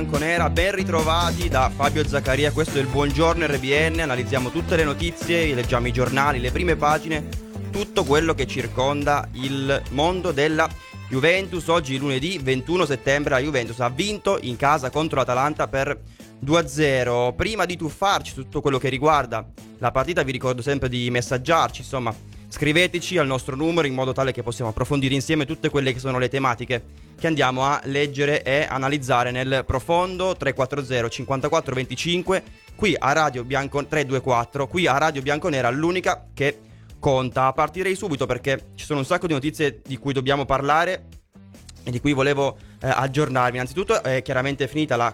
bianconera, ben ritrovati da Fabio Zaccaria, questo è il Buongiorno RBN, analizziamo tutte le notizie, leggiamo i giornali, le prime pagine, tutto quello che circonda il mondo della Juventus. Oggi lunedì 21 settembre la Juventus ha vinto in casa contro l'Atalanta per 2-0. Prima di tuffarci su tutto quello che riguarda la partita vi ricordo sempre di messaggiarci, insomma scriveteci al nostro numero in modo tale che possiamo approfondire insieme tutte quelle che sono le tematiche che andiamo a leggere e analizzare nel profondo. 340 54 25 qui a Radio Bianco 324 qui a Radio Bianconera, l'unica che conta. Partirei subito perché ci sono un sacco di notizie di cui dobbiamo parlare e di cui volevo aggiornarvi. Innanzitutto è chiaramente finita la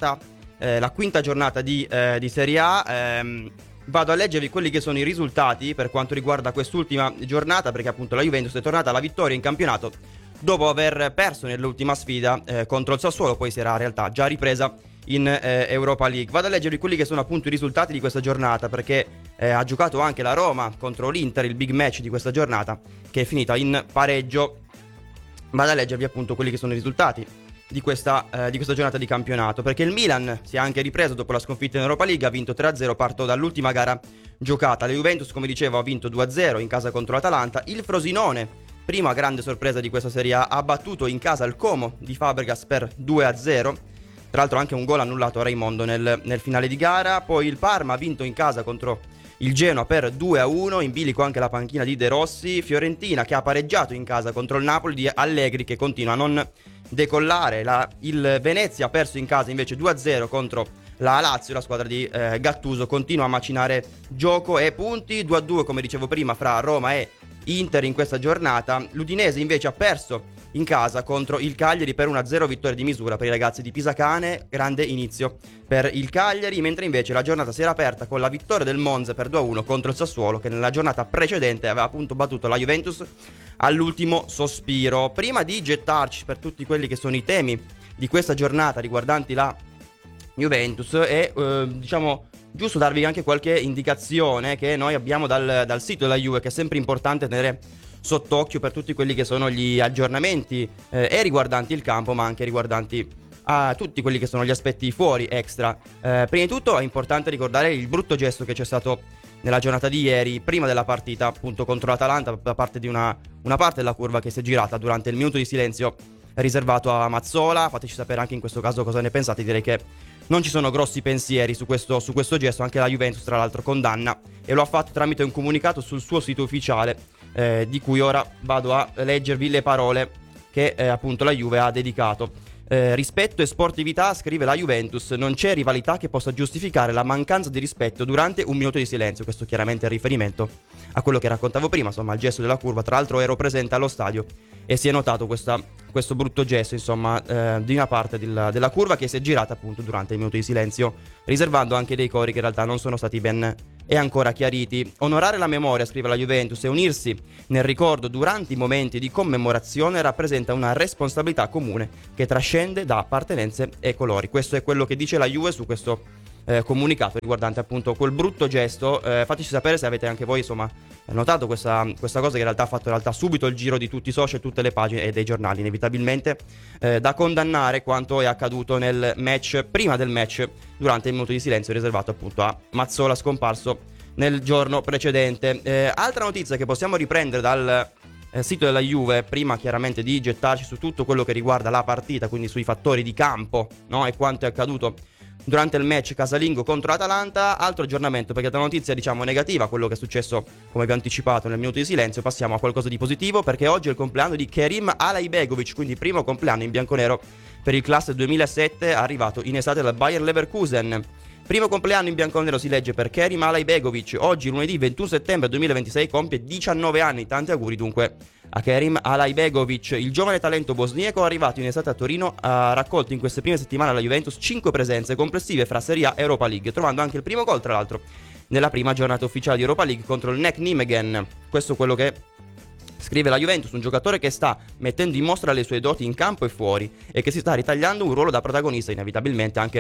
quinta giornata di Serie A. Vado a leggervi quelli che sono i risultati per quanto riguarda quest'ultima giornata, perché appunto la Juventus è tornata alla vittoria in campionato dopo aver perso nell'ultima sfida contro il Sassuolo, poi si era in realtà già ripresa in Europa League. Vado a leggervi quelli che sono appunto i risultati di questa giornata, perché ha giocato anche la Roma contro l'Inter, il big match di questa giornata, che è finita in pareggio. Vado a leggervi appunto quelli che sono i risultati di questa giornata di campionato, perché il Milan si è anche ripreso dopo la sconfitta in Europa League, ha vinto 3-0, parto dall'ultima gara giocata. La Juventus, come dicevo, ha vinto 2-0 in casa contro l'Atalanta. Il Frosinone, prima grande sorpresa di questa Serie A, ha battuto in casa il Como di Fabregas per 2-0, tra l'altro anche un gol annullato a Raimondo nel finale di gara. Poi il Parma ha vinto in casa contro il Genoa per 2-1, in bilico anche la panchina di De Rossi. Fiorentina che ha pareggiato in casa contro il Napoli di Allegri, che continua a non decollare. Il Venezia ha perso in casa invece 2-0 contro la Lazio, la squadra di Gattuso continua a macinare gioco e punti. 2-2 come dicevo prima fra Roma e Inter in questa giornata. L'Udinese invece ha perso in casa contro il Cagliari per 1-0, vittoria di misura per i ragazzi di Pisacane, grande inizio per il Cagliari, mentre invece la giornata si era aperta con la vittoria del Monza per 2-1 contro il Sassuolo, che nella giornata precedente aveva appunto battuto la Juventus all'ultimo sospiro. Prima di gettarci per tutti quelli che sono i temi di questa giornata riguardanti la Juventus è diciamo giusto darvi anche qualche indicazione che noi abbiamo dal sito della Juve, che è sempre importante tenere sott'occhio per tutti quelli che sono gli aggiornamenti e riguardanti il campo, ma anche riguardanti a tutti quelli che sono gli aspetti fuori extra. Prima di tutto è importante ricordare il brutto gesto che c'è stato nella giornata di ieri, prima della partita appunto contro l'Atalanta, da parte di una parte della curva che si è girata durante il minuto di silenzio riservato a Mazzola. Fateci sapere anche in questo caso cosa ne pensate. Direi che non ci sono grossi pensieri su questo gesto. Anche la Juventus tra l'altro condanna, e lo ha fatto tramite un comunicato sul suo sito ufficiale, di cui ora vado a leggervi le parole che appunto la Juve ha dedicato. Rispetto e sportività, scrive la Juventus, non c'è rivalità che possa giustificare la mancanza di rispetto durante un minuto di silenzio. Questo chiaramente è riferimento a quello che raccontavo prima, insomma al gesto della curva. Tra l'altro ero presente allo stadio e si è notato questo brutto gesto, insomma, di una parte della curva che si è girata appunto durante il minuto di silenzio, riservando anche dei cori che in realtà non sono stati ben e ancora chiariti. Onorare la memoria, scrive la Juventus, e unirsi nel ricordo durante i momenti di commemorazione rappresenta una responsabilità comune che trascende da appartenenze e colori. Questo è quello che dice la Juve su questo comunicato riguardante appunto quel brutto gesto. Fateci sapere se avete anche voi insomma notato questa cosa, che in realtà ha fatto subito il giro di tutti i social, tutte le pagine e dei giornali, inevitabilmente da condannare quanto è accaduto nel match, prima del match, durante il minuto di silenzio riservato appunto a Mazzola, scomparso nel giorno precedente. Altra notizia che possiamo riprendere dal sito della Juve, prima chiaramente di gettarci su tutto quello che riguarda la partita, quindi sui fattori di campo, no? E quanto è accaduto durante il match casalingo contro l'Atalanta. Altro aggiornamento, perché da notizia diciamo negativa, quello che è successo come vi ho anticipato nel minuto di silenzio, passiamo a qualcosa di positivo, perché oggi è il compleanno di Kerim Alaibegovic, quindi primo compleanno in bianconero per il classe 2007, arrivato in estate dal Bayer Leverkusen. Primo compleanno in bianconero si legge per Kerim Alaibegovic, oggi lunedì 21 settembre 2026 compie 19 anni, tanti auguri dunque a Kerim Alaibegovic. Il giovane talento bosniaco, arrivato in estate a Torino, ha raccolto in queste prime settimane alla Juventus 5 presenze complessive fra Serie A e Europa League, trovando anche il primo gol tra l'altro nella prima giornata ufficiale di Europa League contro il NEC Nijmegen. Questo è quello che scrive la Juventus, un giocatore che sta mettendo in mostra le sue doti in campo e fuori e che si sta ritagliando un ruolo da protagonista inevitabilmente anche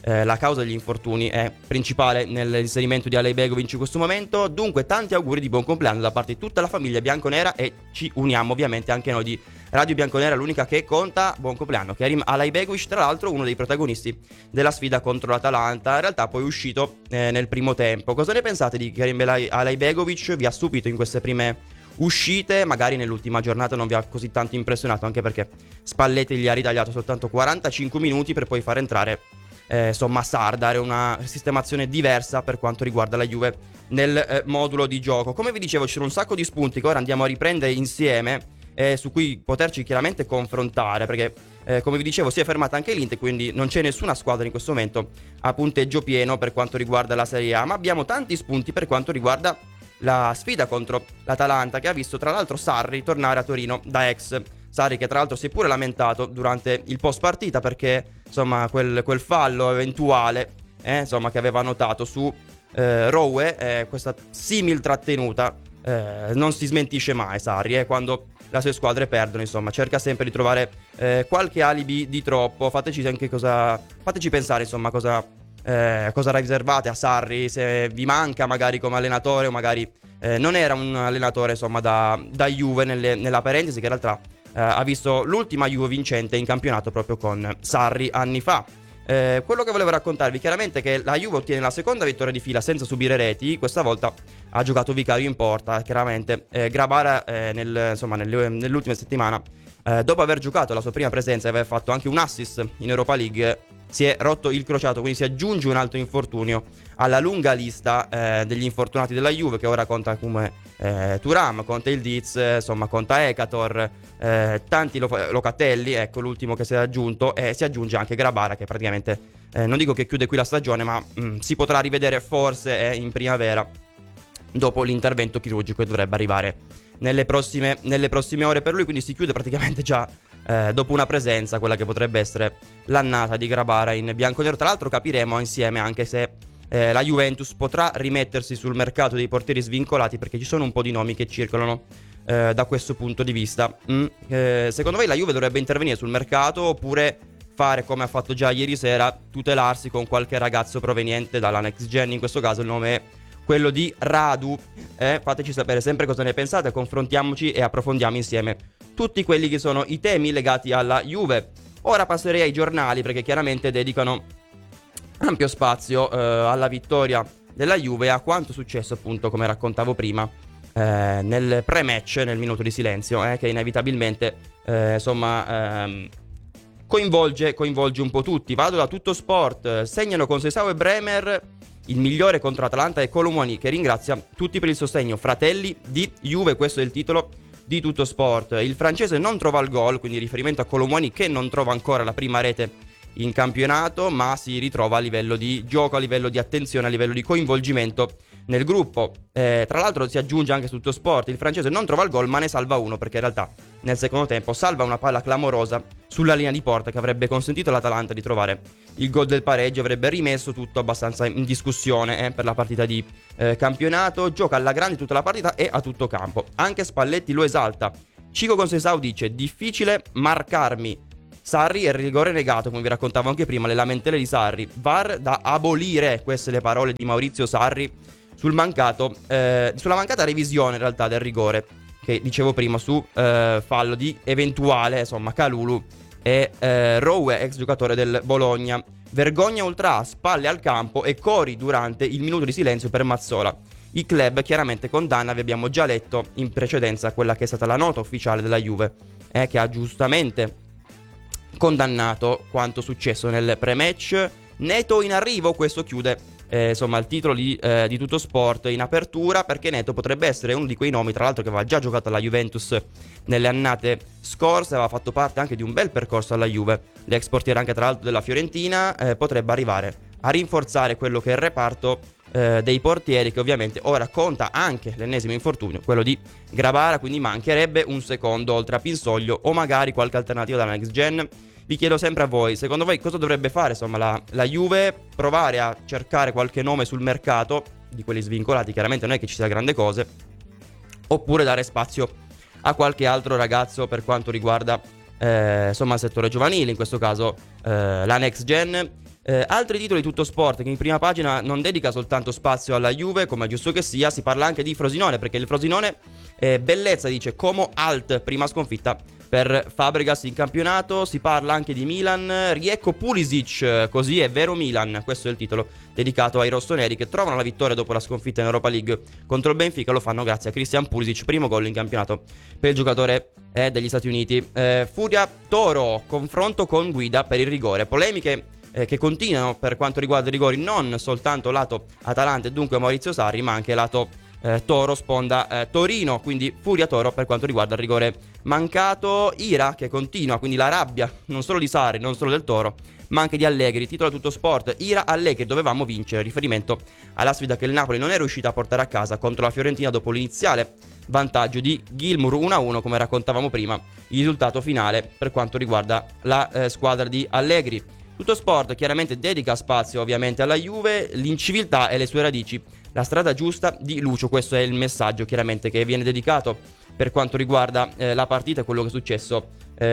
la causa degli infortuni è principale nell'inserimento di Alejbegovic in questo momento. Dunque tanti auguri di buon compleanno da parte di tutta la famiglia bianconera, e ci uniamo ovviamente anche noi di Radio Bianconera, l'unica che conta. Buon compleanno Kerim Alejbegovic, tra l'altro uno dei protagonisti della sfida contro l'Atalanta, in realtà poi uscito nel primo tempo. Cosa ne pensate di Kerim Alejbegovic? Vi ha stupito in queste prime uscite? Magari nell'ultima giornata non vi ha così tanto impressionato, anche perché Spalletti gli ha ritagliato soltanto 45 minuti per poi far entrare insomma Sarr, dare una sistemazione diversa per quanto riguarda la Juve nel modulo di gioco. Come vi dicevo, ci sono un sacco di spunti che ora andiamo a riprendere insieme, su cui poterci chiaramente confrontare, perché come vi dicevo si è fermata anche l'Inter, quindi non c'è nessuna squadra in questo momento a punteggio pieno per quanto riguarda la Serie A, ma abbiamo tanti spunti per quanto riguarda la sfida contro l'Atalanta, che ha visto tra l'altro Sarri tornare a Torino da ex. Sarri che tra l'altro si è pure lamentato durante il post partita perché insomma quel fallo eventuale insomma che aveva notato su Rowe, questa simil trattenuta, non si smentisce mai Sarri, quando le sue squadre perdono, insomma cerca sempre di trovare qualche alibi di troppo. Fateci pensare insomma cosa riservate a Sarri, se vi manca magari come allenatore, o magari non era un allenatore insomma da Juve, nella parentesi che in realtà ha visto l'ultima Juve vincente in campionato proprio con Sarri anni fa. Quello che volevo raccontarvi chiaramente è che la Juve ottiene la seconda vittoria di fila senza subire reti. Questa volta ha giocato Vicario in porta, chiaramente Grabara nell'ultima settimana, dopo aver giocato la sua prima presenza e aver fatto anche un assist in Europa League, si è rotto il crociato, quindi si aggiunge un altro infortunio alla lunga lista degli infortunati della Juve, che ora conta come Thuram, conta il Diz, insomma conta Ekator, tanti Locatelli, ecco l'ultimo che si è aggiunto, e si aggiunge anche Grabara, che praticamente non dico che chiude qui la stagione, ma si potrà rivedere forse in primavera dopo l'intervento chirurgico che dovrebbe arrivare nelle prossime ore per lui, quindi si chiude praticamente già dopo una presenza, quella che potrebbe essere l'annata di Grabara in bianconero. Tra l'altro capiremo insieme anche se la Juventus potrà rimettersi sul mercato dei portieri svincolati, perché ci sono un po' di nomi che circolano da questo punto di vista. Secondo voi la Juve dovrebbe intervenire sul mercato, oppure fare come ha fatto già ieri sera, tutelarsi con qualche ragazzo proveniente dalla Next Gen? In questo caso il nome è quello di Radu. Fateci sapere sempre cosa ne pensate, confrontiamoci e approfondiamo insieme tutti quelli che sono i temi legati alla Juve. Ora passerei ai giornali, perché chiaramente dedicano ampio spazio alla vittoria della Juve e a quanto successo, appunto, come raccontavo prima, nel pre-match, nel minuto di silenzio, che inevitabilmente coinvolge un po' tutti. Vado da Tutto Sport. Segnano con Seisao e Bremer. Il migliore contro Atalanta è Colomwani, che ringrazia tutti per il sostegno. Fratelli di Juve, questo è il titolo di Tutto Sport. Il francese non trova il gol, quindi riferimento a Colomwani, che non trova ancora la prima rete in campionato, ma si ritrova a livello di gioco, a livello di attenzione, a livello di coinvolgimento nel gruppo. Tra l'altro si aggiunge anche su Tutto Sport: il francese non trova il gol ma ne salva uno, perché in realtà nel secondo tempo salva una palla clamorosa sulla linea di porta che avrebbe consentito all'Atalanta di trovare il gol del pareggio, avrebbe rimesso tutto abbastanza in discussione per la partita di campionato. Gioca alla grande tutta la partita e a tutto campo, anche Spalletti lo esalta. Cico Conceição dice: difficile marcarmi. Sarri è rigore negato, come vi raccontavo anche prima, le lamentele di Sarri. VAR da abolire, queste le parole di Maurizio Sarri sulla mancata revisione in realtà del rigore che dicevo prima su fallo di eventuale, insomma, Kalulu e Rowe, ex giocatore del Bologna. Vergogna ultra, spalle al campo e cori durante il minuto di silenzio per Mazzola. Il club chiaramente condanna, vi abbiamo già letto in precedenza quella che è stata la nota ufficiale della Juve, che ha giustamente condannato quanto successo nel pre-match. Neto in arrivo, questo chiude il titolo di Tutto Sport in apertura, perché Neto potrebbe essere uno di quei nomi, tra l'altro, che aveva già giocato alla Juventus nelle annate scorse, aveva fatto parte anche di un bel percorso alla Juve, l'ex portiere anche tra l'altro della Fiorentina. Potrebbe arrivare a rinforzare quello che è il reparto dei portieri, che ovviamente ora conta anche l'ennesimo infortunio, quello di Grabara, quindi mancherebbe un secondo oltre a Pinsoglio, o magari qualche alternativa dalla Next Gen. Vi chiedo sempre a voi, secondo voi cosa dovrebbe fare la Juve? Provare a cercare qualche nome sul mercato, di quelli svincolati, chiaramente non è che ci sia grande cose, oppure dare spazio a qualche altro ragazzo per quanto riguarda il settore giovanile, in questo caso la Next Gen. Altri titoli tutto sport che in prima pagina non dedica soltanto spazio alla Juve, come è giusto che sia, si parla anche di Frosinone, perché il Frosinone bellezza dice Como Alt, prima sconfitta per Fabregas in campionato. Si parla anche di Milan, Rijeko Pulisic, così è vero Milan, questo è il titolo dedicato ai rossoneri che trovano la vittoria dopo la sconfitta in Europa League contro il Benfica. Lo fanno grazie a Christian Pulisic, primo gol in campionato per il giocatore degli Stati Uniti. Furia Toro, confronto con guida per il rigore, polemiche che continuano per quanto riguarda i rigori, non soltanto lato Atalanta e dunque Maurizio Sarri, ma anche lato Toro, sponda Torino, quindi Furia Toro per quanto riguarda il rigore mancato. Ira che continua, quindi la rabbia non solo di Sarri, non solo del Toro, ma anche di Allegri. Titolo tutto sport, Ira Allegri, dovevamo vincere, riferimento alla sfida che il Napoli non è riuscito a portare a casa contro la Fiorentina dopo l'iniziale vantaggio di Gilmour 1-1, come raccontavamo prima, il risultato finale per quanto riguarda la squadra di Allegri. Tutto sport chiaramente dedica spazio ovviamente alla Juve, l'inciviltà e le sue radici, la strada giusta di Lucio, questo è il messaggio chiaramente che viene dedicato per quanto riguarda la partita e quello che è successo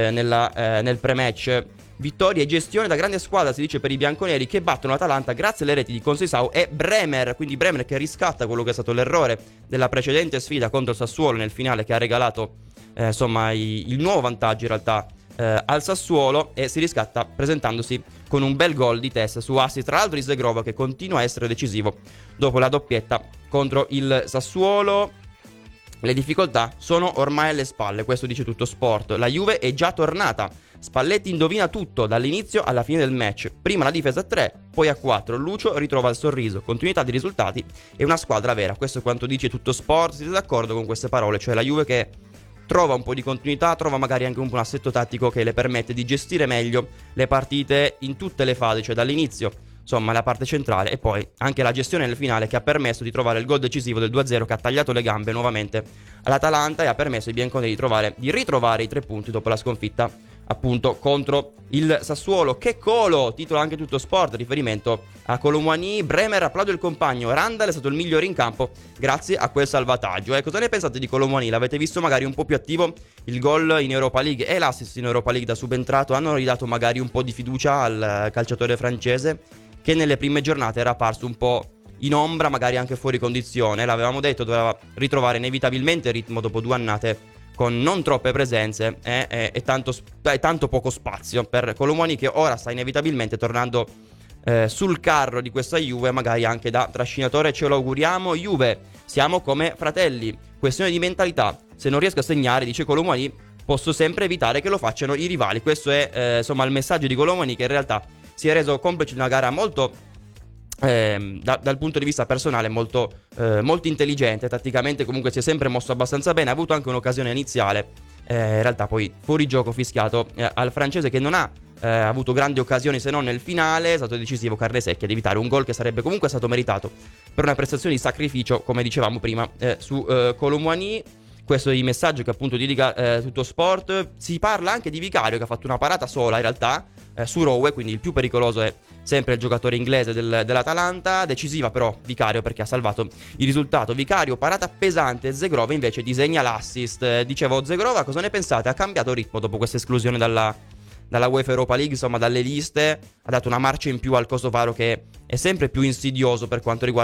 nel pre-match. Vittoria e gestione da grande squadra, si dice per i bianconeri, che battono l'Atalanta grazie alle reti di Conceição e Bremer, quindi Bremer che riscatta quello che è stato l'errore della precedente sfida contro il Sassuolo nel finale, che ha regalato il nuovo vantaggio in realtà al Sassuolo, e si riscatta presentandosi con un bel gol di testa su assist tra l'altro di Zegrova, che continua a essere decisivo dopo la doppietta contro il Sassuolo. Le difficoltà sono ormai alle spalle, questo dice tutto sport. La Juve è già tornata, Spalletti indovina tutto dall'inizio alla fine del match, prima la difesa a 3, poi a 4, Lucio ritrova il sorriso, continuità di risultati e una squadra vera. Questo è quanto dice tutto sport. Siete d'accordo con queste parole? Cioè la Juve che trova un po' di continuità, trova magari anche un assetto tattico che le permette di gestire meglio le partite in tutte le fasi, cioè dall'inizio, insomma, la parte centrale, e poi anche la gestione nel finale, che ha permesso di trovare il gol decisivo del 2-0, che ha tagliato le gambe nuovamente all'Atalanta e ha permesso ai bianconeri di ritrovare i 3 punti dopo la sconfitta appunto contro il Sassuolo. Che colo, titola anche tutto sport, riferimento a Colomwani. Bremer applaude il compagno, Randall è stato il migliore in campo grazie a quel salvataggio. Cosa ne pensate di Colomwani? L'avete visto magari un po' più attivo? Il gol in Europa League e l'assist in Europa League da subentrato hanno ridato magari un po' di fiducia al calciatore francese, che nelle prime giornate era apparso un po' in ombra, magari anche fuori condizione. L'avevamo detto, doveva ritrovare inevitabilmente il ritmo dopo 2 annate con non troppe presenze e tanto poco spazio per Colomwani, che ora sta inevitabilmente tornando sul carro di questa Juve, magari anche da trascinatore. Ce lo auguriamo. Juve, siamo come fratelli, questione di mentalità. Se non riesco a segnare, dice Colomwani, posso sempre evitare che lo facciano i rivali. Questo è insomma il messaggio di Colomwani, che in realtà si è reso complice di una gara molto dal punto di vista personale molto intelligente. Tatticamente comunque si è sempre mosso abbastanza bene, ha avuto anche un'occasione iniziale, in realtà poi fuori gioco fischiato al francese, che non ha avuto grandi occasioni se non nel finale. È stato decisivo Carnesecchi ad evitare un gol che sarebbe comunque stato meritato per una prestazione di sacrificio, come dicevamo prima, su Colomwani. Questo è il messaggio che appunto dedica tutto sport. Si parla anche di Vicario, che ha fatto una parata sola in realtà su Rowe, quindi il più pericoloso è sempre il giocatore inglese dell'Atalanta. Decisiva però Vicario, perché ha salvato il risultato. Vicario, parata pesante, Zegrova invece disegna l'assist. Dicevo, Zegrova, cosa ne pensate? Ha cambiato ritmo dopo questa esclusione dalla UEFA Europa League, insomma dalle liste, ha dato una marcia in più al kosovaro, che è sempre più insidioso per quanto riguarda